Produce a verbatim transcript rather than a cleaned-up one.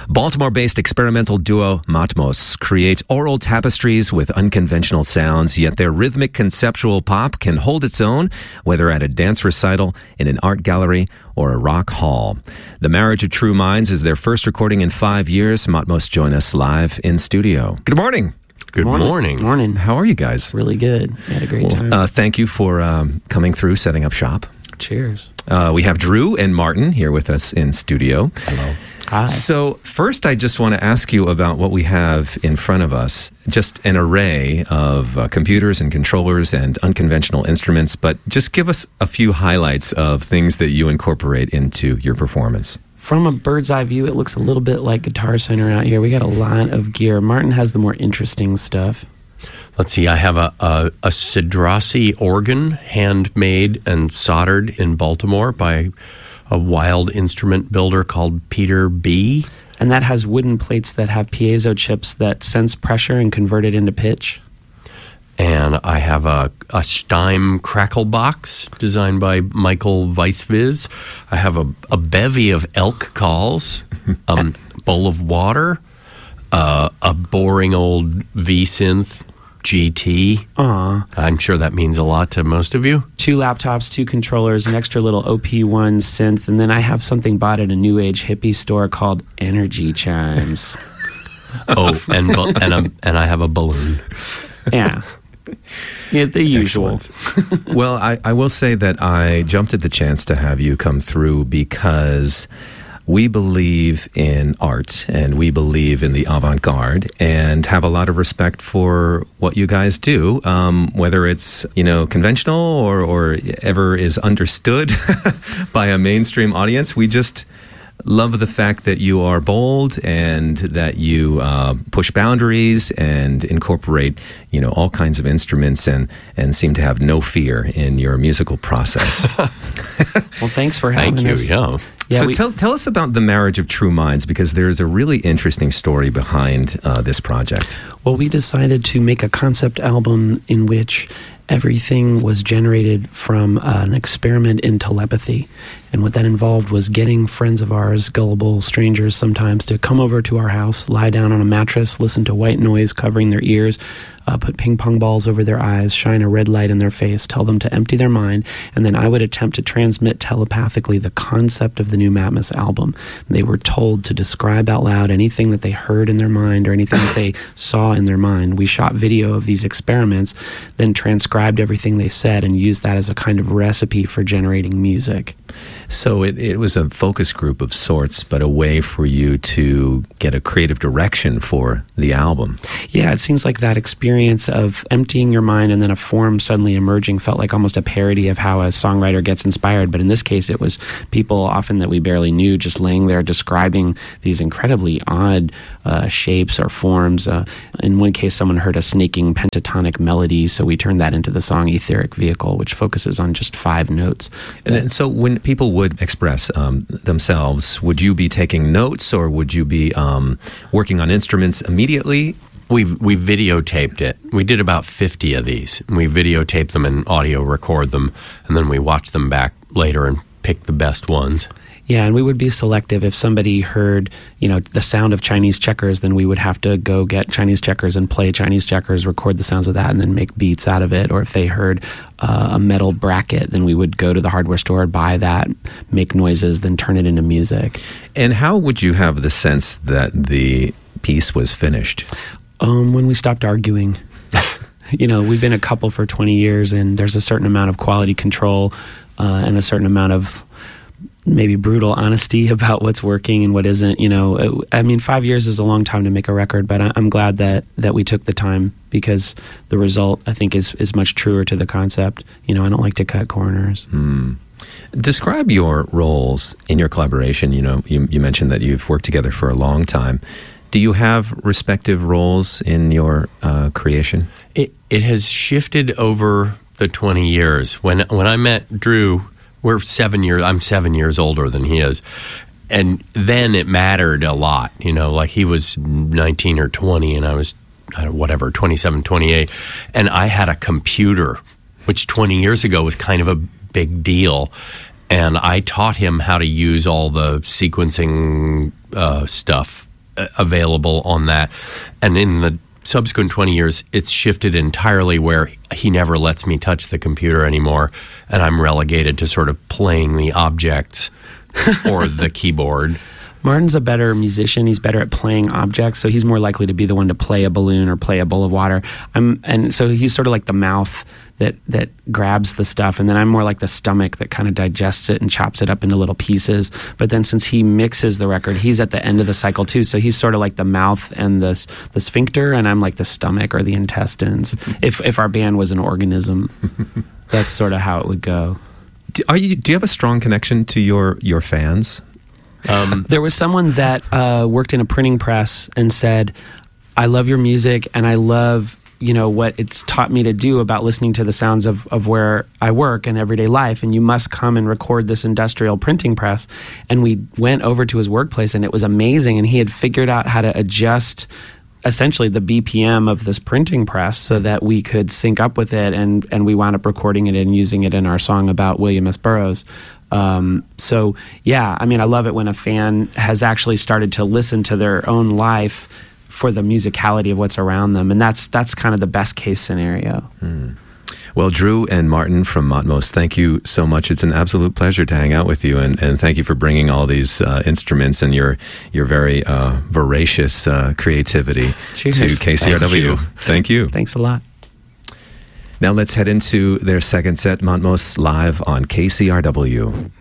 Baltimore-based experimental duo Matmos creates oral tapestries with unconventional sounds, yet their rhythmic conceptual pop can hold its own, whether at a dance recital, in an art gallery, or a rock hall. The Marriage of True Minds is their first recording in five years. Matmos join us live in studio. Good morning. Good morning. morning. Morning. How are you guys? Really good. We had a great well, time. Uh, thank you for um, coming through, setting up shop. Cheers. Uh, we have Drew and Martin here with us in studio. Hello. Hi. So first, I just want to ask you about what we have in front of us. Just an array of uh, computers and controllers and unconventional instruments, but just give us a few highlights of things that you incorporate into your performance. From a bird's eye view, it looks a little bit like Guitar Center out here. We got a lot of gear. Martin has the more interesting stuff. Let's see, I have a, a, a Sidrasi organ, handmade and soldered in Baltimore by a wild instrument builder called Peter B. And that has wooden plates that have piezo chips that sense pressure and convert it into pitch. And I have a, a Steim crackle box designed by Michael Weissviz. I have a, a bevy of elk calls, a um, bowl of water, uh, a boring old V-synth G T. Aw. I'm sure that means a lot to most of you. Two laptops, two controllers, an extra little O P one synth, and then I have something bought at a new age hippie store called Energy Chimes. Oh, and and, a, and I have a balloon. Yeah. Yeah, the usual. Well, I, I will say that I jumped at the chance to have you come through because we believe in art and we believe in the avant-garde and have a lot of respect for what you guys do, um, whether it's, you know, conventional or, or ever is understood by a mainstream audience. We just love the fact that you are bold and that you uh, push boundaries and incorporate, you know, all kinds of instruments and, and seem to have no fear in your musical process. Well, thanks for having Thank you, us. yeah. Yeah, so we, tell, tell us about the Marriage of True Minds, because there's a really interesting story behind uh, this project. Well, we decided to make a concept album in which everything was generated from uh, an experiment in telepathy. And what that involved was getting friends of ours, gullible strangers sometimes, to come over to our house, lie down on a mattress, listen to white noise covering their ears, uh, put ping pong balls over their eyes, shine a red light in their face, tell them to empty their mind, and then I would attempt to transmit telepathically the concept of the new Matmos album. They were told to describe out loud anything that they heard in their mind or anything that they saw in their mind. We shot video of these experiments, then transcribed everything they said and used that as a kind of recipe for generating music. So it, it was a focus group of sorts, but a way for you to get a creative direction for the album. Yeah, it seems like that experience of emptying your mind and then a form suddenly emerging felt like almost a parody of how a songwriter gets inspired. But in this case, it was people often that we barely knew just laying there describing these incredibly odd uh, shapes or forms. Uh, in one case, someone heard a snaking pentatonic melody, so we turned that into the song Etheric Vehicle, which focuses on just five notes. And then, so when people would express um, themselves, would you be taking notes or would you be um, working on instruments immediately? We we videotaped it. We did about fifty of these. We videotaped them and audio record them, and then we watched them back later and picked the best ones. Yeah, and we would be selective. If somebody heard, you know, the sound of Chinese checkers, then we would have to go get Chinese checkers and play Chinese checkers, record the sounds of that, and then make beats out of it. Or if they heard uh, a metal bracket, then we would go to the hardware store, buy that, make noises, then turn it into music. And how would you have the sense that the piece was finished? Um, when we stopped arguing. You know, we've been a couple for twenty years, and there's a certain amount of quality control uh, and a certain amount of maybe brutal honesty about what's working and what isn't. You know, I mean, five years is a long time to make a record, but I'm glad that that we took the time, because the result, I think, is is much truer to the concept. You know, I don't like to cut corners. Hmm. Describe your roles in your collaboration. You know, you, you mentioned that you've worked together for a long time. Do you have respective roles in your uh, creation? It it has shifted over the twenty years. When when I met Drew, we're seven years. I'm seven years older than he is, and then it mattered a lot. You know, like he was nineteen or twenty, and I was I don't know, whatever twenty-seven, twenty-eight, and I had a computer, which twenty years ago was kind of a big deal. And I taught him how to use all the sequencing uh, stuff uh, available on that. And in the subsequent twenty years, it's shifted entirely where he never lets me touch the computer anymore, and I'm relegated to sort of playing the objects or the keyboard. Martin's a better musician. He's better at playing objects, so he's more likely to be the one to play a balloon or play a bowl of water. I'm, and so he's sort of like the mouth that that grabs the stuff, and then I'm more like the stomach that kind of digests it and chops it up into little pieces. But then since he mixes the record, he's at the end of the cycle too, so he's sort of like the mouth and the the sphincter, and I'm like the stomach or the intestines. if if our band was an organism, that's sort of how it would go. Do, are you? Do you have a strong connection to your your fans? Um, there was someone that uh, worked in a printing press and said, I love your music and I love, you know, what it's taught me to do about listening to the sounds of, of where I work and everyday life, and you must come and record this industrial printing press. And we went over to his workplace and it was amazing, and he had figured out how to adjust essentially the B P M of this printing press so that we could sync up with it, and, and we wound up recording it and using it in our song about William S. Burroughs. Um, so yeah, I mean, I love it when a fan has actually started to listen to their own life for the musicality of what's around them, and that's that's kind of the best case scenario. Hmm. Well, Drew and Martin from Matmos, thank you so much. It's an absolute pleasure to hang out with you, and, and thank you for bringing all these uh, instruments and your your very uh, voracious uh, creativity Cheers. to K C R W. Thank you. Thank you. Thanks a lot. Now let's head into their second set, Matmos live on K C R W.